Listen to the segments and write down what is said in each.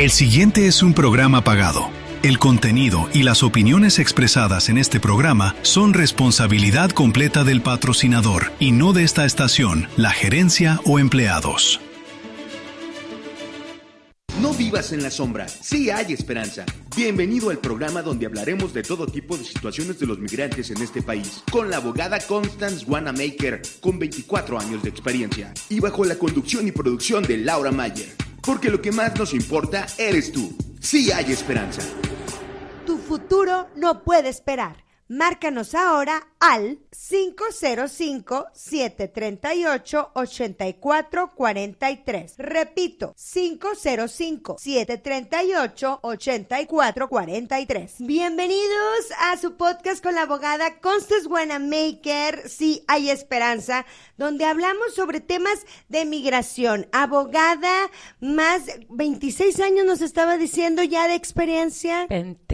El siguiente es un programa pagado. El contenido y las opiniones expresadas en este programa son responsabilidad completa del patrocinador y no de esta estación, la gerencia o empleados. No vivas en la sombra, sí hay esperanza. Bienvenido al programa donde hablaremos de todo tipo de situaciones de los migrantes en este país, con la abogada Constance Wanamaker, con 24 años de experiencia, y bajo la conducción y producción de Laura Mayer. Porque lo que más nos importa eres tú. Sí hay esperanza. Tu futuro no puede esperar. Márcanos ahora al 505-738-8443. Repito, 505-738-8443. Bienvenidos a su podcast con la abogada Constance Wanamaker, Sí hay esperanza, donde hablamos sobre temas de migración. Abogada, más 26 años nos estaba diciendo ya de experiencia.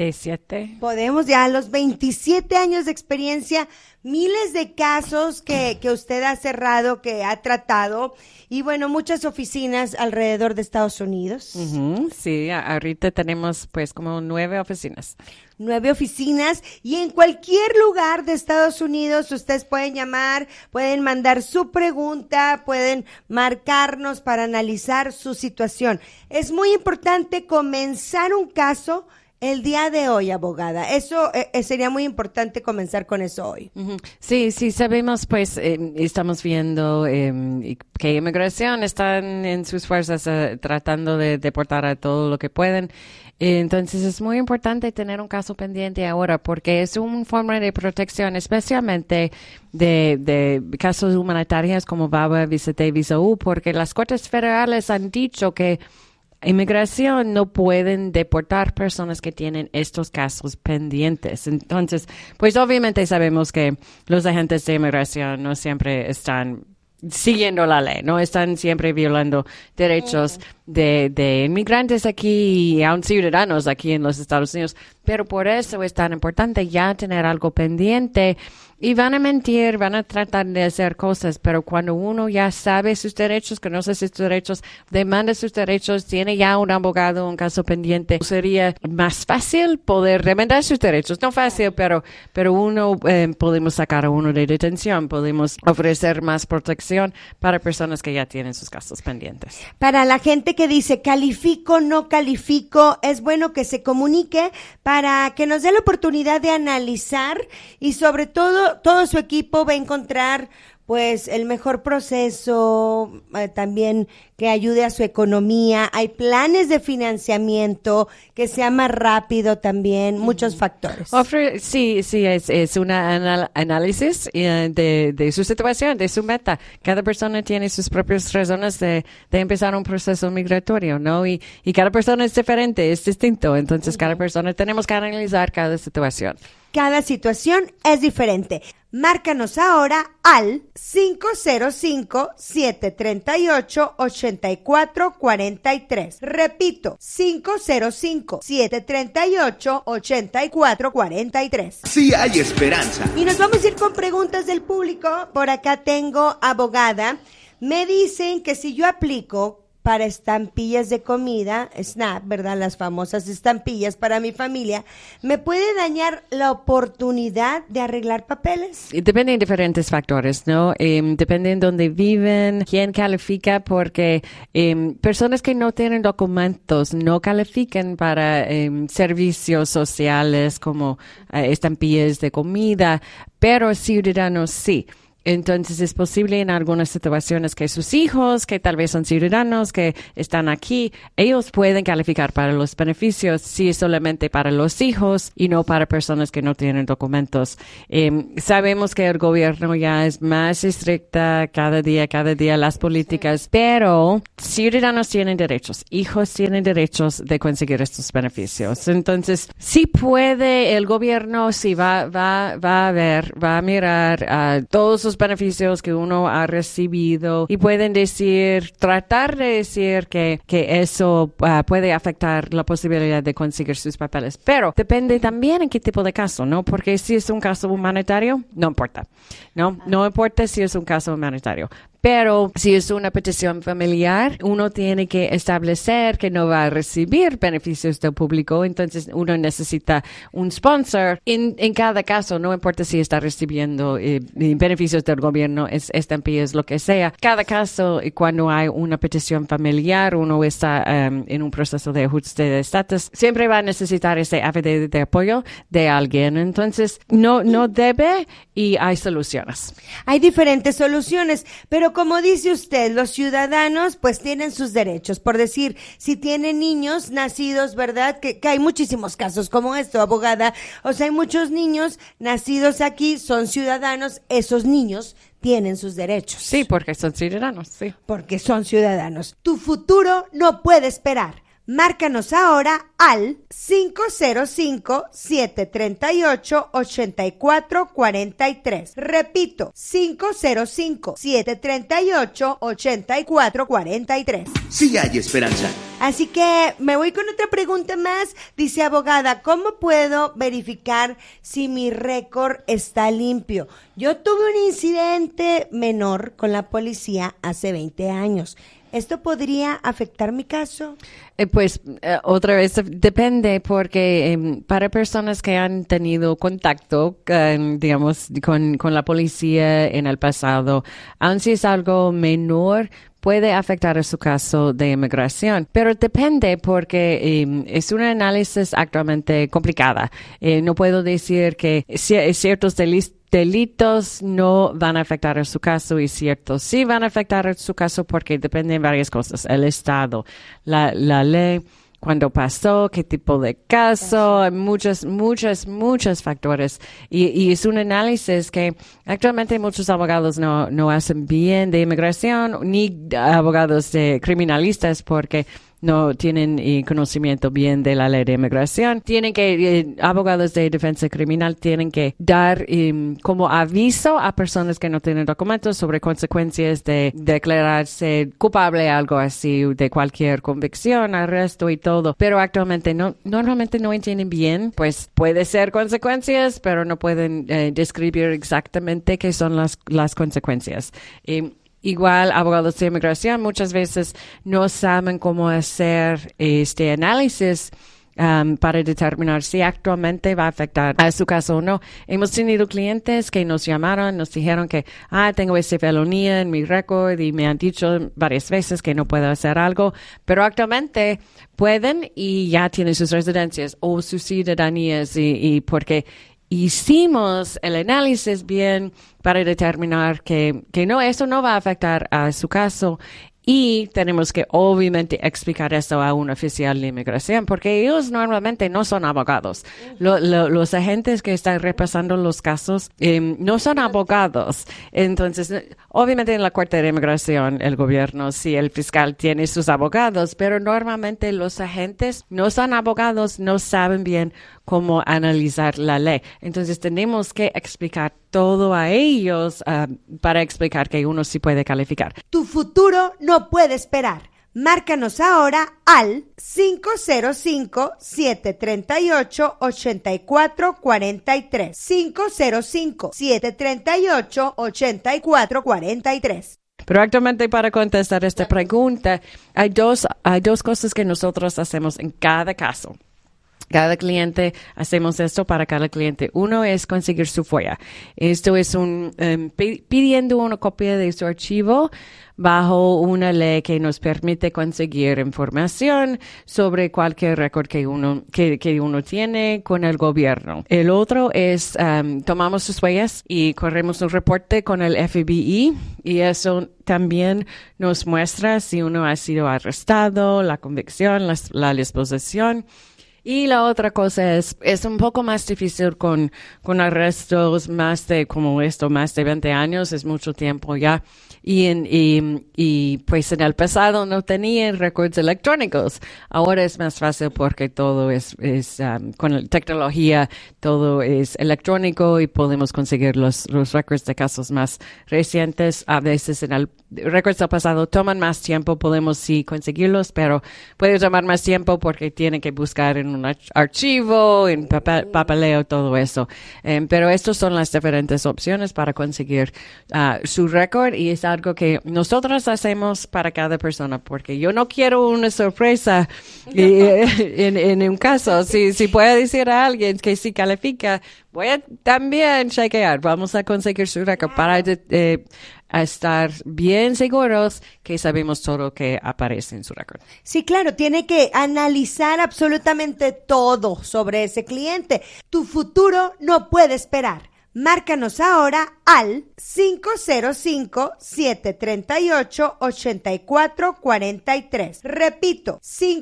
27. Podemos ya a los 27 años de experiencia, miles de casos que usted ha cerrado, que ha tratado, y bueno, muchas oficinas alrededor de Estados Unidos. Uh-huh, sí, ahorita tenemos pues como 9 oficinas. 9 oficinas, y en cualquier lugar de Estados Unidos ustedes pueden llamar, pueden mandar su pregunta, pueden marcarnos para analizar su situación. Es muy importante comenzar un caso el día de hoy, abogada. Eso sería muy importante comenzar con eso hoy. Uh-huh. Sí, sabemos, pues, estamos viendo que inmigración están en sus fuerzas tratando de deportar a todo lo que pueden. Entonces, es muy importante tener un caso pendiente ahora porque es una forma de protección, especialmente de casos humanitarios como VAWA, Visa T, Visa U, porque las cortes federales han dicho que inmigración no pueden deportar personas que tienen estos casos pendientes. Entonces, pues obviamente sabemos que los agentes de inmigración no siempre están siguiendo la ley, no están siempre violando derechos de inmigrantes aquí y aún ciudadanos aquí en los Estados Unidos. Pero por eso es tan importante ya tener algo pendiente. Y van a mentir, van a tratar de hacer cosas, pero cuando uno ya sabe sus derechos, conoce sus derechos, demanda sus derechos, tiene ya un abogado, un caso pendiente, sería más fácil poder demandar sus derechos. No fácil, pero uno podemos sacar a uno de detención, podemos ofrecer más protección para personas que ya tienen sus casos pendientes. Para la gente que dice califico, no califico, es bueno que se comunique para que nos dé la oportunidad de analizar y sobre todo su equipo va a encontrar pues el mejor proceso, también que ayude a su economía. Hay planes de financiamiento que sea más rápido también, muchos factores. Sí, es un análisis de su situación, de su meta. Cada persona tiene sus propias razones de empezar un proceso migratorio, ¿no? Y cada persona es diferente, es distinto. Entonces, cada persona tenemos que analizar cada situación. Cada situación es diferente. Márcanos ahora al 505-738-8443. Repito, 505-738-8443. Sí hay esperanza. Y nos vamos a ir con preguntas del público. Por acá tengo abogada. Me dicen que si yo aplico para estampillas de comida, SNAP, ¿verdad? Las famosas estampillas para mi familia, ¿me puede dañar la oportunidad de arreglar papeles? Depende de diferentes factores, ¿no? Depende de dónde viven, quién califica, porque personas que no tienen documentos no califican para servicios sociales como estampillas de comida, pero ciudadanos sí. Entonces, es posible en algunas situaciones que sus hijos, que tal vez son ciudadanos, que están aquí, ellos pueden calificar para los beneficios si es solamente para los hijos y no para personas que no tienen documentos. Sabemos que el gobierno ya es más estricta cada día las políticas, pero ciudadanos tienen derechos, hijos tienen derechos de conseguir estos beneficios. Entonces, sí puede el gobierno, sí va a mirar a todos los beneficios que uno ha recibido y pueden tratar de decir que eso puede afectar la posibilidad de conseguir sus papeles. Pero depende también en qué tipo de caso, ¿no? Porque si es un caso humanitario, no importa. No importa si es un caso humanitario. Pero si es una petición familiar, uno tiene que establecer que no va a recibir beneficios del público, entonces uno necesita un sponsor en cada caso, no importa si está recibiendo beneficios del gobierno, estampillas, lo que sea. Cada caso, cuando hay una petición familiar, uno está en un proceso de ajuste de estatus, siempre va a necesitar ese affidavit de apoyo de alguien. Entonces, no debe y hay soluciones. Hay diferentes soluciones, pero como dice usted, los ciudadanos pues tienen sus derechos. Por decir, si tienen niños nacidos, ¿verdad? Que hay muchísimos casos como esto, abogada. O sea, hay muchos niños nacidos aquí, son ciudadanos, esos niños tienen sus derechos. Sí, porque son ciudadanos, sí. Porque son ciudadanos. Tu futuro no puede esperar. Márcanos ahora al 505-738-8443. Repito, 505-738-8443. Sí hay esperanza. Así que me voy con otra pregunta más. Dice abogada, ¿cómo puedo verificar si mi récord está limpio? Yo tuve un incidente menor con la policía hace 20 años. ¿Esto podría afectar mi caso? Otra vez depende porque para personas que han tenido contacto, digamos, con la policía en el pasado, aun si es algo menor, puede afectar a su caso de inmigración, pero depende porque es un análisis actualmente complicada. No puedo decir que ciertos delitos no van a afectar a su caso y ciertos sí van a afectar a su caso porque dependen de varias cosas. El estado, la ley, cuándo pasó, qué tipo de caso, muchos factores. Y es un análisis que actualmente muchos abogados no hacen bien de inmigración, ni abogados de criminalistas porque no tienen conocimiento bien de la ley de inmigración. Tienen que, abogados de defensa criminal tienen que dar como aviso a personas que no tienen documentos sobre consecuencias de declararse culpable, algo así, de cualquier convicción, arresto y todo. Pero actualmente normalmente no entienden bien, pues puede ser consecuencias, pero no pueden describir exactamente qué son las consecuencias. Igual, abogados de inmigración muchas veces no saben cómo hacer este análisis para determinar si actualmente va a afectar a su caso o no. Hemos tenido clientes que nos llamaron, nos dijeron que tengo esa felonía en mi récord y me han dicho varias veces que no puedo hacer algo, pero actualmente pueden y ya tienen sus residencias o sus ciudadanías y porque hicimos el análisis bien para determinar que no, eso no va a afectar a su caso y tenemos que obviamente explicar eso a un oficial de inmigración porque ellos normalmente no son abogados. Los agentes que están repasando los casos no son abogados. Entonces, obviamente en la Corte de Inmigración, el gobierno, sí, el fiscal tiene sus abogados, pero normalmente los agentes no son abogados, no saben bien cómo analizar la ley. Entonces, tenemos que explicar todo a ellos para explicar que uno sí puede calificar. Tu futuro no puede esperar. Márcanos ahora al 505-738-8443. 505-738-8443. Pero actualmente para contestar esta pregunta, hay dos cosas que nosotros hacemos en cada caso. Cada cliente, hacemos esto para cada cliente. Uno es conseguir su FOIA. Esto es pidiendo una copia de su archivo bajo una ley que nos permite conseguir información sobre cualquier récord que uno tiene con el gobierno. El otro es, tomamos sus huellas y corremos un reporte con el FBI y eso también nos muestra si uno ha sido arrestado, la convicción, la disposición. Y la otra cosa es un poco más difícil con arrestos más de 20 años, es mucho tiempo ya. Y pues en el pasado no tenían récords electrónicos. Ahora es más fácil porque todo es con la tecnología, todo es electrónico y podemos conseguir los récords de casos más recientes. A veces en el récords del pasado toman más tiempo, podemos sí conseguirlos, pero puede tomar más tiempo porque tienen que buscar en un archivo, en papeleo, todo eso. Pero estas son las diferentes opciones para conseguir su récord, y es algo que nosotros hacemos para cada persona, porque yo no quiero una sorpresa en un caso. Si puede decir a alguien que sí califica, voy a también chequear. Vamos a conseguir su récord para estar bien seguros que sabemos todo lo que aparece en su récord. Sí, claro, tiene que analizar absolutamente todo sobre ese cliente. Tu futuro no puede esperar. Márcanos ahora al 505-738-8443. Repito,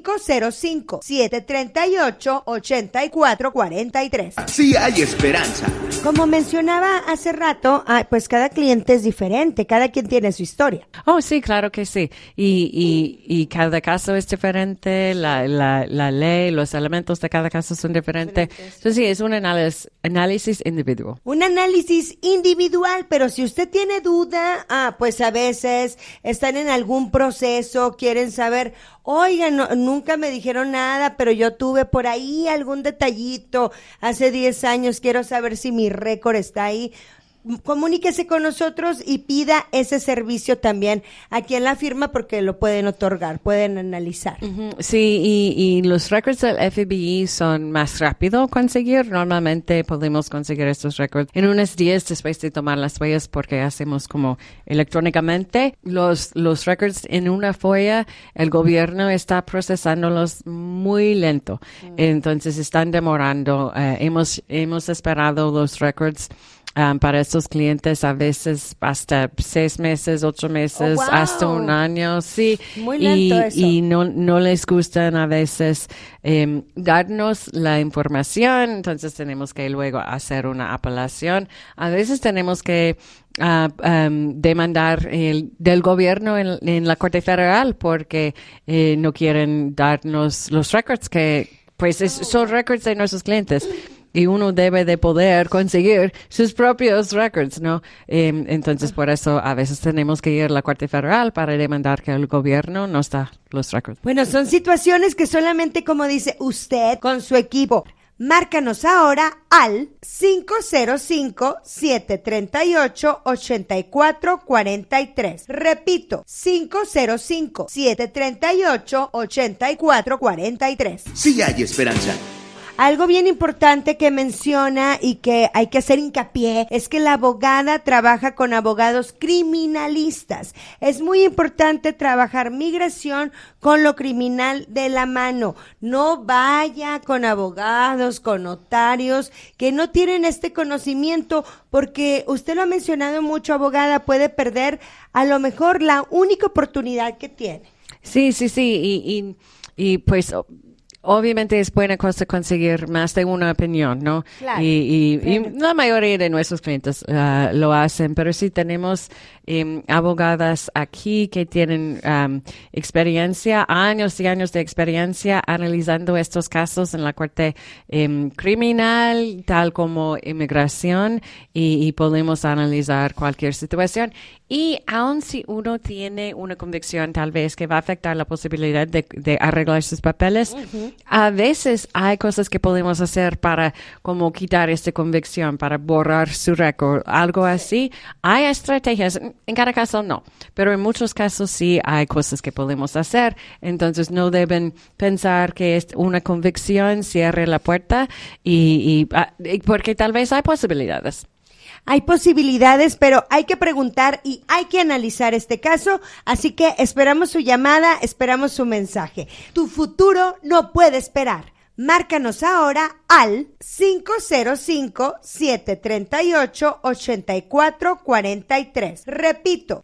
505-738-8443. Sí hay esperanza. Como mencionaba hace rato, pues cada cliente es diferente, cada quien tiene su historia. Oh, sí, claro que sí. Y cada caso es diferente, la ley, los elementos de cada caso son diferentes. Entonces sí, es un análisis individual. Un análisis individual, pero si usted tiene duda, pues a veces están en algún proceso, quieren saber, oigan, nunca me dijeron nada, pero yo tuve por ahí algún detallito hace 10 años, quiero saber si mi récord está ahí. Comuníquese con nosotros y pida ese servicio también aquí en la firma, porque lo pueden otorgar, pueden analizar. Sí, y los récords del FBI son más rápido conseguir. Normalmente podemos conseguir estos récords en unos días después de tomar las huellas, porque hacemos como electrónicamente. Los récords en una folla, el gobierno está procesándolos muy lento. Entonces están demorando. Hemos esperado los récords para estos clientes a veces hasta 6 meses, 8 meses, hasta un año, sí. Muy lento eso. Y no les gustan a veces darnos la información, entonces tenemos que luego hacer una apelación. A veces tenemos que demandar del gobierno en la Corte Federal, porque no quieren darnos los records que, pues, son records de nuestros clientes. Y uno debe de poder conseguir sus propios records, ¿no? Entonces, por eso a veces tenemos que ir a la Corte Federal para demandar que el gobierno nos da los records. Bueno, son situaciones que solamente, como dice usted, con su equipo. Márcanos ahora al 505-738-8443. Repito, 505-738-8443. Sí hay esperanza. Algo bien importante que menciona y que hay que hacer hincapié es que la abogada trabaja con abogados criminalistas. Es muy importante trabajar migración con lo criminal de la mano. No vaya con abogados, con notarios que no tienen este conocimiento, porque usted lo ha mencionado mucho, abogada, puede perder a lo mejor la única oportunidad que tiene. Sí, y pues obviamente es buena cosa conseguir más de una opinión, ¿no? Claro. Y la mayoría de nuestros clientes lo hacen, pero sí tenemos abogadas aquí que tienen experiencia, años y años de experiencia analizando estos casos en la corte criminal, tal como inmigración, y podemos analizar cualquier situación. Y aun si uno tiene una convicción tal vez que va a afectar la posibilidad de arreglar sus papeles, a veces hay cosas que podemos hacer para como quitar esta convicción, para borrar su récord, algo así. Hay estrategias, en cada caso no, pero en muchos casos sí hay cosas que podemos hacer. Entonces no deben pensar que una convicción cierre la puerta y porque tal vez hay posibilidades. Hay posibilidades, pero hay que preguntar y hay que analizar este caso, así que esperamos su llamada, esperamos su mensaje. Tu futuro no puede esperar. Márcanos ahora al 505-738-8443. Repito,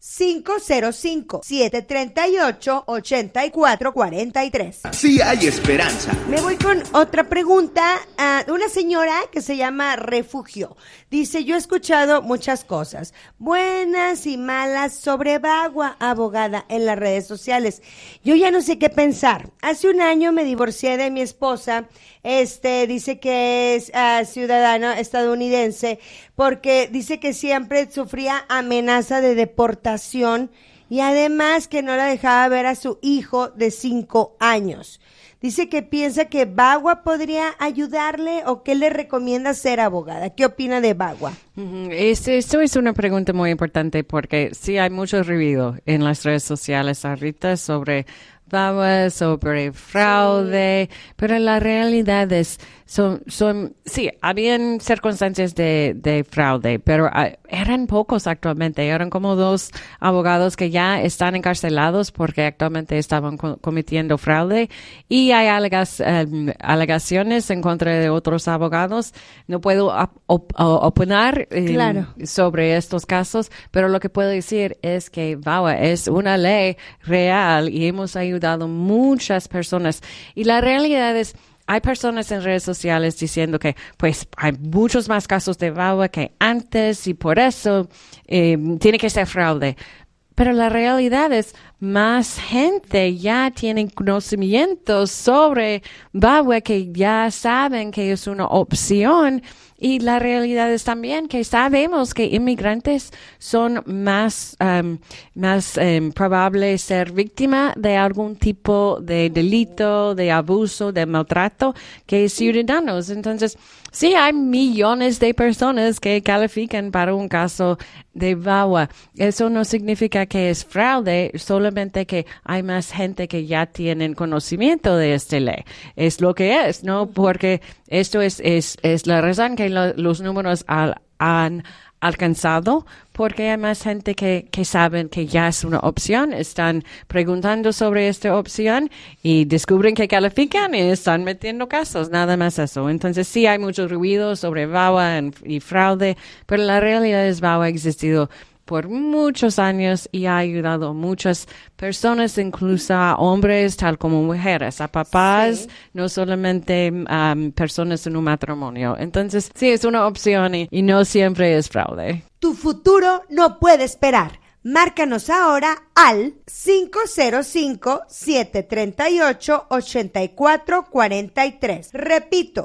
505-738-8443. Sí hay esperanza. Me voy con otra pregunta. Una señora que se llama Refugio. Dice, yo he escuchado muchas cosas, buenas y malas, sobre Bagua, abogada, en las redes sociales. Yo ya no sé qué pensar. Hace un año me divorcié de mi esposa. Dice que es ciudadano estadounidense, porque dice que siempre sufría amenaza de deportación y además que no la dejaba ver a su hijo de 5 años. Dice que piensa que Bagua podría ayudarle o qué le recomienda ser abogada. ¿Qué opina de Bagua? Esto es una pregunta muy importante porque sí hay mucho ruido en las redes sociales ahorita sobre Bagua, sobre fraude, pero la realidad es, sí, habían circunstancias de fraude, pero eran pocos actualmente, eran como 2 abogados que ya están encarcelados porque actualmente estaban cometiendo fraude y hay alegaciones en contra de otros abogados. No puedo opinar sobre estos casos, pero lo que puedo decir es que Bagua es una ley real y hemos ayudado muchas personas y la realidad es hay personas en redes sociales diciendo que pues hay muchos más casos de Bagua que antes y por eso tiene que ser fraude. Pero la realidad es más gente ya tiene conocimientos sobre Bagua que ya saben que es una opción. Y la realidad es también que sabemos que inmigrantes son más probables ser víctima de algún tipo de delito, de abuso, de maltrato que ciudadanos. Entonces, sí hay millones de personas que califican para un caso de Bagua. Eso no significa que es fraude, solamente que hay más gente que ya tienen conocimiento de esta ley. Es lo que es, ¿no? Porque esto es la razón que los números han alcanzado, porque hay más gente que saben que ya es una opción, están preguntando sobre esta opción y descubren que califican y están metiendo casos, nada más eso. Entonces sí hay mucho ruido sobre Bagua y fraude, pero la realidad es Bagua ha existido por muchos años y ha ayudado a muchas personas, incluso a hombres tal como mujeres, a papás, no solamente personas en un matrimonio. Entonces, sí, es una opción y no siempre es fraude. Tu futuro no puede esperar. Márcanos ahora al 505-738-8443. Repito,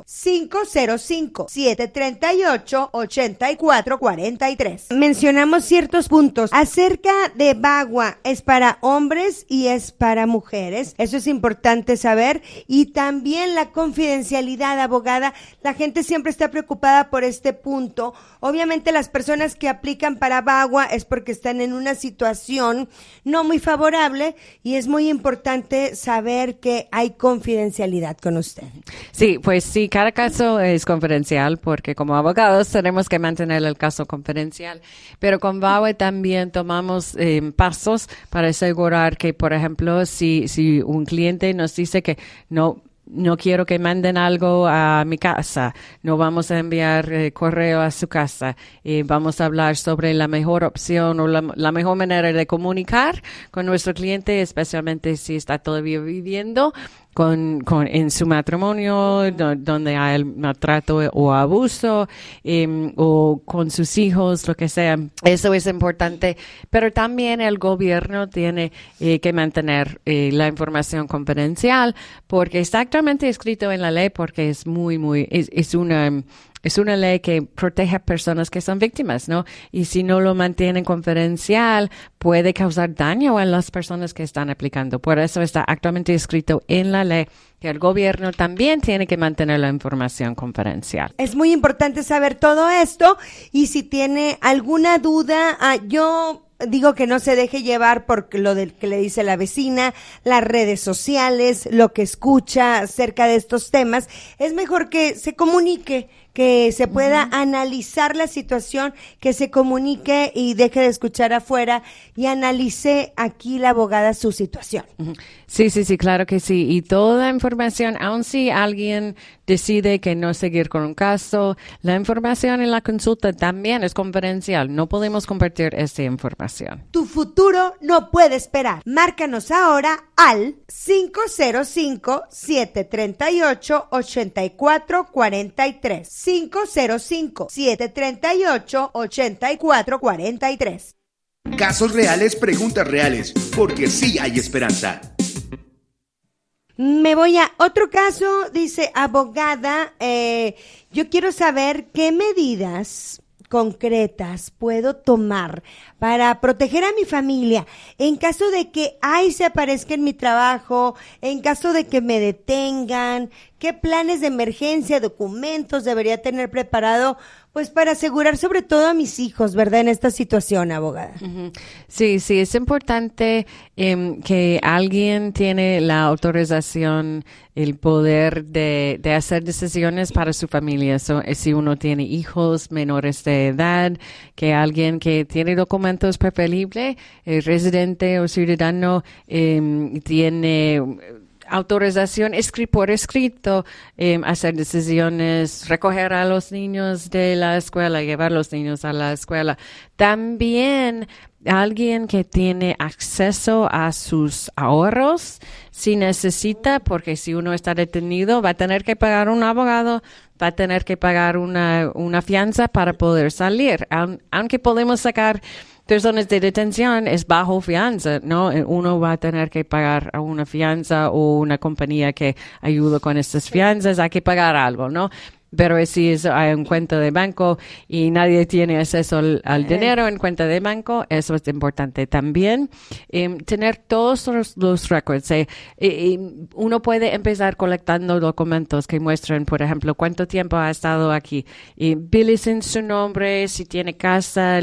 505-738-8443. Mencionamos ciertos puntos acerca de Bagua. Es para hombres y es para mujeres. Eso es importante saber. Y también la confidencialidad, abogada. La gente siempre está preocupada por este punto. Obviamente las personas que aplican para Bagua es porque están en una situación no muy favorable y es muy importante saber que hay confidencialidad con usted. Sí, pues sí, cada caso es confidencial porque como abogados tenemos que mantener el caso confidencial, pero con Bagua también tomamos pasos para asegurar que, por ejemplo, si un cliente nos dice que no quiero que manden algo a mi casa, no vamos a enviar correo a su casa, vamos a hablar sobre la mejor opción o la mejor manera de comunicar con nuestro cliente, especialmente si está todavía viviendo en su matrimonio, donde hay el maltrato o abuso, o con sus hijos, lo que sea. Eso es importante. Pero también el gobierno tiene que mantener la información confidencial, porque está actualmente escrito en la ley, porque es es una ley que protege a personas que son víctimas, ¿no? Y si no lo mantienen confidencial, puede causar daño a las personas que están aplicando. Por eso está actualmente escrito en la ley que el gobierno también tiene que mantener la información confidencial. Es muy importante saber todo esto y si tiene alguna duda, yo digo que no se deje llevar por lo que le dice la vecina, las redes sociales, lo que escucha acerca de estos temas. Es mejor que se comunique, que se pueda analizar la situación, que se comunique y deje de escuchar afuera y analice aquí la abogada su situación. Sí, claro que sí. Y toda información, aun si alguien decide que no seguir con un caso, la información en la consulta también es confidencial. No podemos compartir esta información. Tu futuro no puede esperar. Márcanos ahora al 505-738-8443. 505-738-8443. Casos reales, preguntas reales, porque sí hay esperanza. Me voy a otro caso, dice abogada, yo quiero saber qué medidas concretas puedo tomar para proteger a mi familia en caso de que se aparezca en mi trabajo, en caso de que me detengan? ¿Qué planes de emergencia, documentos debería tener preparado, pues para asegurar sobre todo a mis hijos, ¿verdad? En esta situación, abogada. Uh-huh. Sí, es importante que alguien tiene la autorización, el poder de hacer decisiones para su familia. Si uno tiene hijos menores de edad, que alguien que tiene documentos preferible, residente o ciudadano, tiene autorización por escrito, hacer decisiones, recoger a los niños de la escuela, llevar a los niños a la escuela. También alguien que tiene acceso a sus ahorros, si necesita, porque si uno está detenido, va a tener que pagar un abogado, va a tener que pagar una fianza para poder salir. Aunque podemos sacar personas de detención, es bajo fianza, ¿no? Uno va a tener que pagar a una fianza o una compañía que ayuda con estas fianzas, hay que pagar algo, ¿no? Pero si hay un cuenta de banco y nadie tiene acceso al dinero en cuenta de banco, eso es importante también. Tener todos los records. Uno puede empezar colectando documentos que muestran, por ejemplo, cuánto tiempo ha estado aquí. Billes en su nombre, si tiene casa,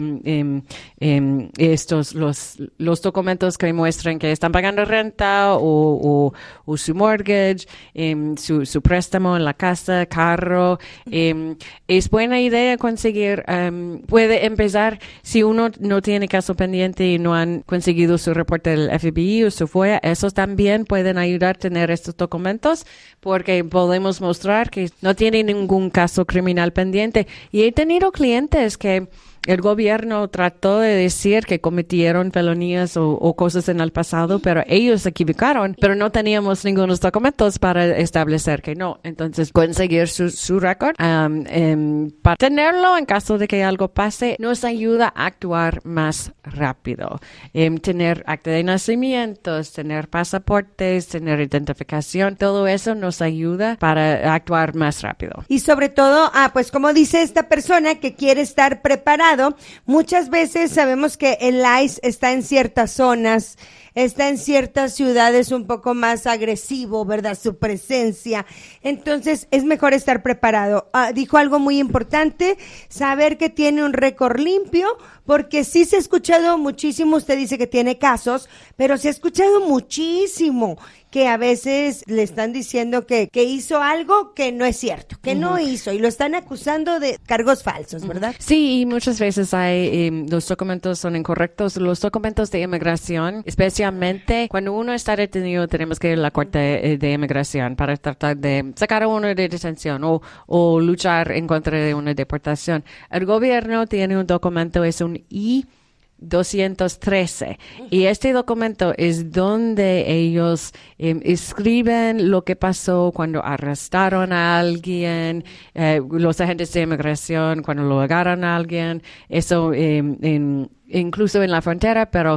los documentos que muestran que están pagando renta o su mortgage, su préstamo en la casa, carro. Es buena idea conseguir, puede empezar si uno no tiene caso pendiente y no han conseguido su reporte del FBI o su FOIA, esos también pueden ayudar a tener estos documentos porque podemos mostrar que no tiene ningún caso criminal pendiente. Y he tenido clientes que el gobierno trató de decir que cometieron felonías o cosas en el pasado, pero ellos se equivocaron, pero no teníamos ningunos documentos para establecer que no. Entonces, conseguir su récord, para tenerlo en caso de que algo pase, nos ayuda a actuar más rápido. Tener acta de nacimientos, tener pasaportes, tener identificación, todo eso nos ayuda para actuar más rápido. Y sobre todo, pues como dice esta persona que quiere estar preparada, muchas veces sabemos que el ICE está en ciertas zonas, está en ciertas ciudades un poco más agresivo, ¿verdad? Su presencia. Entonces, es mejor estar preparado. Dijo algo muy importante, saber que tiene un récord limpio, porque sí se ha escuchado muchísimo, usted dice que tiene casos, pero se ha escuchado muchísimo que a veces le están diciendo que hizo algo que no es cierto, que no hizo, y lo están acusando de cargos falsos, ¿verdad? Sí, y muchas veces los documentos son incorrectos. Los documentos de inmigración, especialmente cuando uno está detenido, tenemos que ir a la corte de inmigración para tratar de sacar a uno de detención o luchar en contra de una deportación. El gobierno tiene un documento, es un I-213, y este documento es donde ellos escriben lo que pasó cuando arrestaron a alguien, los agentes de inmigración cuando lo agarran a alguien, eso incluso en la frontera, pero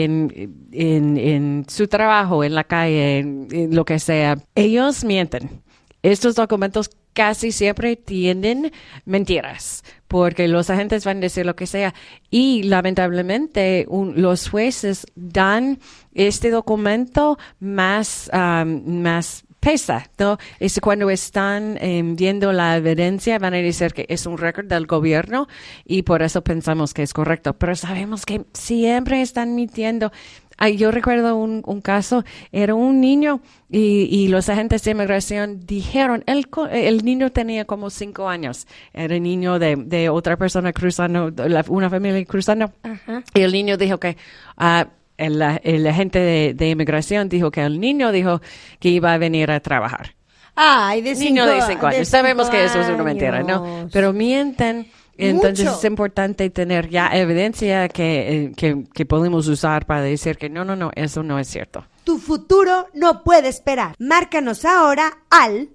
en su trabajo, en la calle, en lo que sea, ellos mienten. Estos documentos casi siempre tienen mentiras, porque los agentes van a decir lo que sea, y lamentablemente los jueces dan este documento más pesa, ¿no? Es cuando están viendo la evidencia, van a decir que es un récord del gobierno y por eso pensamos que es correcto, pero sabemos que siempre están mintiendo. Yo recuerdo un caso, era un niño y los agentes de inmigración dijeron, el niño tenía como 5 años, era niño de otra persona cruzando, una familia cruzando, y el niño dijo que el agente de inmigración dijo que el niño dijo que iba a venir a trabajar. Ay, de 5 niño de 5 años. Sabemos que eso es una mentira, ¿no? Pero mienten. Entonces es importante tener ya evidencia que podemos usar para decir que no, eso no es cierto. Tu futuro no puede esperar. Márcanos ahora al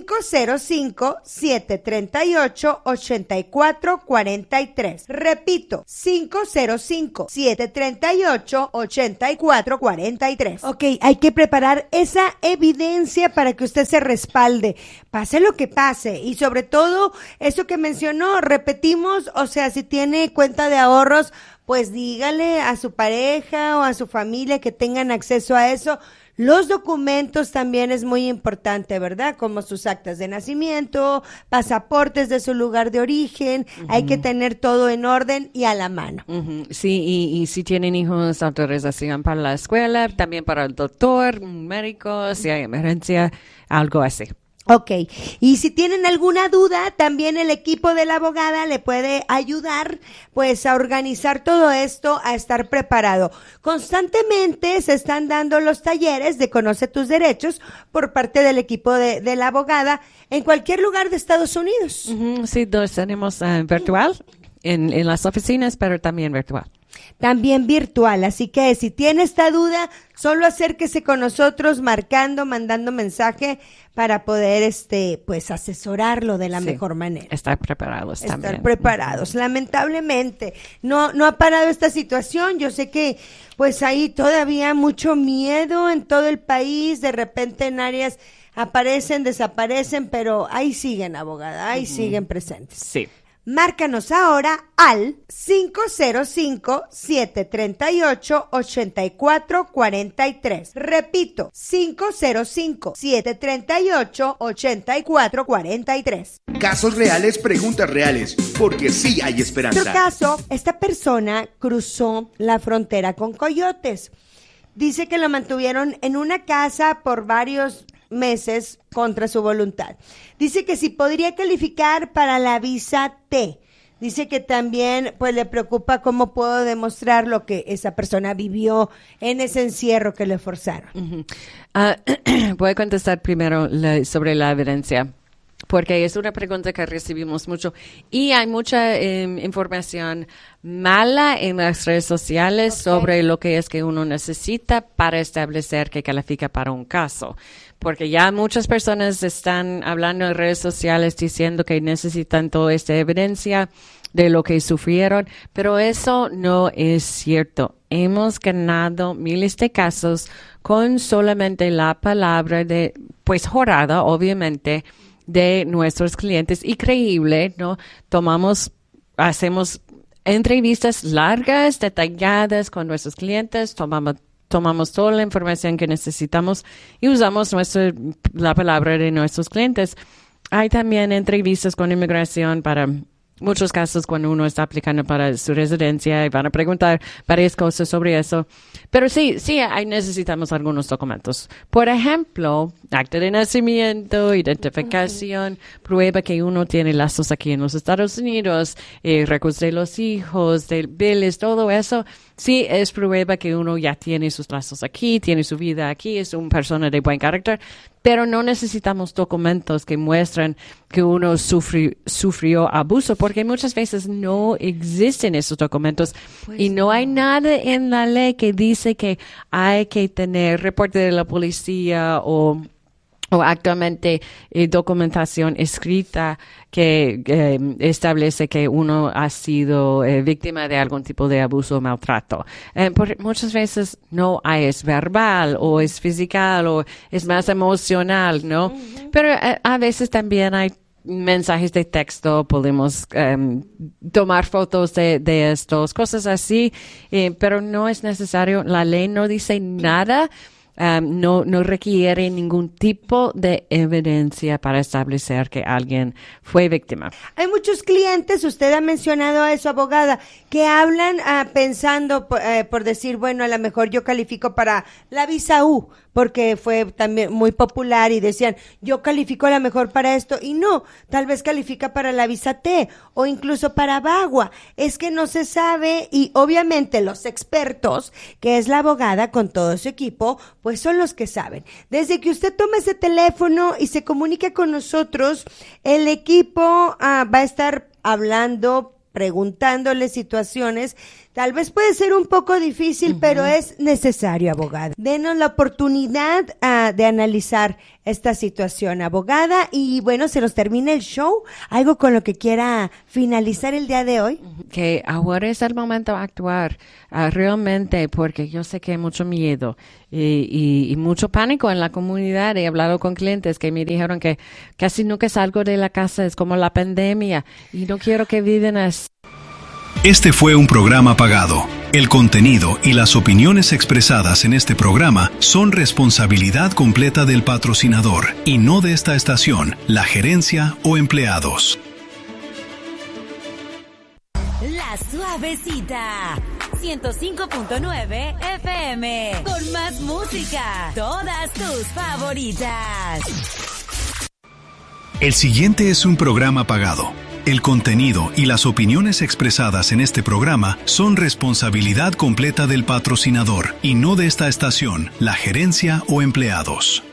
505-738-8443. Repito, 505-738-8443. Ok, hay que preparar esa evidencia para que usted se respalde, pase lo que pase, y sobre todo eso que mencionó, repetimos, o sea, si tiene cuenta de ahorros, pues dígale a su pareja o a su familia que tengan acceso a eso. Los documentos también es muy importante, ¿verdad? Como sus actas de nacimiento, pasaportes de su lugar de origen, hay que tener todo en orden y a la mano. Sí, y si tienen hijos, autorización para la escuela, también para el doctor, un médico, si hay emergencia, algo así. Ok, y si tienen alguna duda, también el equipo de la abogada le puede ayudar pues a organizar todo esto, a estar preparado. Constantemente se están dando los talleres de Conoce tus derechos por parte del equipo de la abogada en cualquier lugar de Estados Unidos. Sí, los tenemos virtual en las oficinas, pero también virtual. También virtual, así que si tiene esta duda, solo acérquese con nosotros mandando mensaje para poder pues asesorarlo de la mejor manera. Estar preparados también. Estar preparados. Lamentablemente no ha parado esta situación. Yo sé que pues hay todavía mucho miedo en todo el país, de repente en áreas aparecen, desaparecen, pero ahí siguen, abogada, ahí siguen presentes. Sí. Márcanos ahora al 505-738-8443. Repito, 505-738-8443. Casos reales, preguntas reales, porque sí hay esperanza. En otro caso, esta persona cruzó la frontera con coyotes. Dice que lo mantuvieron en una casa por varios meses contra su voluntad. Dice que si podría calificar para la visa T. Dice que también pues le preocupa cómo puedo demostrar lo que esa persona vivió en ese encierro que le forzaron. Voy a contestar primero sobre la evidencia, porque es una pregunta que recibimos mucho y hay mucha información mala en las redes sociales sobre lo que es que uno necesita para establecer que califica para un caso. Porque ya muchas personas están hablando en redes sociales diciendo que necesitan toda esta evidencia de lo que sufrieron, pero eso no es cierto. Hemos ganado miles de casos con solamente la palabra pues jurada, obviamente, de nuestros clientes. Increíble, ¿no? Hacemos entrevistas largas, detalladas con nuestros clientes, tomamos toda la información que necesitamos y usamos la palabra de nuestros clientes. Hay también entrevistas con inmigración para muchos casos cuando uno está aplicando para su residencia y van a preguntar varias cosas sobre eso. Pero sí, necesitamos algunos documentos. Por ejemplo, acta de nacimiento, identificación, prueba que uno tiene lazos aquí en los Estados Unidos, récords de los hijos, de biles, todo eso. Sí, es prueba que uno ya tiene sus lazos aquí, tiene su vida aquí, es una persona de buen carácter, pero no necesitamos documentos que muestran que uno sufrió abuso, porque muchas veces no existen esos documentos y no hay nada en la ley que dice que hay que tener reporte de la policía o actualmente documentación escrita que establece que uno ha sido víctima de algún tipo de abuso o maltrato. Muchas veces no hay, es verbal o es físico o es más emocional, ¿no? Pero a veces también hay mensajes de texto, podemos tomar fotos de estos, cosas así, pero no es necesario, la ley no dice nada. No requiere ningún tipo de evidencia para establecer que alguien fue víctima. Hay muchos clientes, usted ha mencionado a eso, abogada, que hablan pensando por decir, bueno, a lo mejor yo califico para la visa U, porque fue también muy popular y decían, yo califico a lo mejor para esto, y no, tal vez califica para la visa T o incluso para VAWA. Es que no se sabe, y obviamente los expertos, que es la abogada con todo su equipo, pues son los que saben. Desde que usted tome ese teléfono y se comunique con nosotros, el equipo va a estar hablando, preguntándole situaciones. Tal vez puede ser un poco difícil, pero es necesario, abogada. Denos la oportunidad de analizar esta situación, abogada. Y bueno, se nos termina el show. ¿Algo con lo que quiera finalizar el día de hoy? Que ahora es el momento de actuar realmente, porque yo sé que hay mucho miedo y mucho pánico en la comunidad. He hablado con clientes que me dijeron que casi nunca salgo de la casa, es como la pandemia, y no quiero que vivan así. Este fue un programa pagado. El contenido y las opiniones expresadas en este programa son responsabilidad completa del patrocinador y no de esta estación, la gerencia o empleados. La Suavecita, 105.9 FM, con más música, todas tus favoritas. El siguiente es un programa pagado. El contenido y las opiniones expresadas en este programa son responsabilidad completa del patrocinador y no de esta estación, la gerencia o empleados.